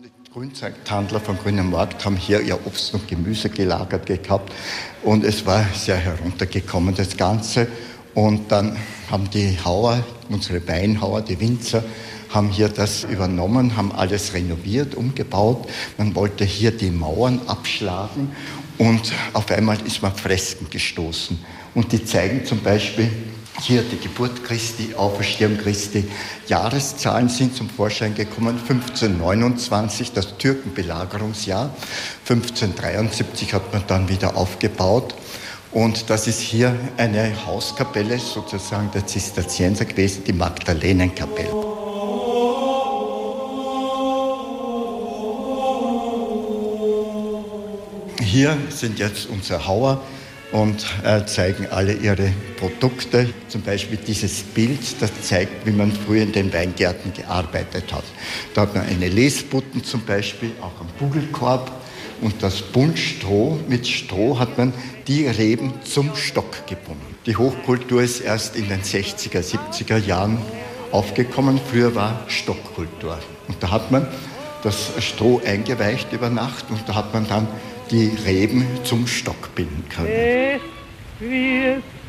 Die Grünzeughandler vom Grünen Markt haben hier ihr Obst und Gemüse gelagert gehabt und es war sehr heruntergekommen, das Ganze. Und dann haben die Hauer, unsere Weinhauer, die Winzer, haben hier das übernommen, haben alles renoviert, umgebaut. Man wollte hier die Mauern abschlagen und auf einmal ist man auf Fresken gestoßen. Und die zeigen zum Beispiel hier die Geburt Christi, Auferstehung Christi. Jahreszahlen sind zum Vorschein gekommen. 1529, das Türkenbelagerungsjahr. 1573 hat man dann wieder aufgebaut. Und das ist hier eine Hauskapelle sozusagen der Zisterzienser gewesen, die Magdalenenkapelle. Hier sind jetzt unsere Hauer und zeigen alle ihre Produkte. Zum Beispiel dieses Bild, das zeigt, wie man früher in den Weingärten gearbeitet hat. Da hat man eine Lesbutten zum Beispiel, auch am Bugelkorb. Und das Buntstroh, mit Stroh hat man die Reben zum Stock gebunden. Die Hochkultur ist erst in den 60er, 70er Jahren aufgekommen. Früher war Stockkultur. Und da hat man das Stroh eingeweicht über Nacht und da hat man dann die Reben zum Stock binden können.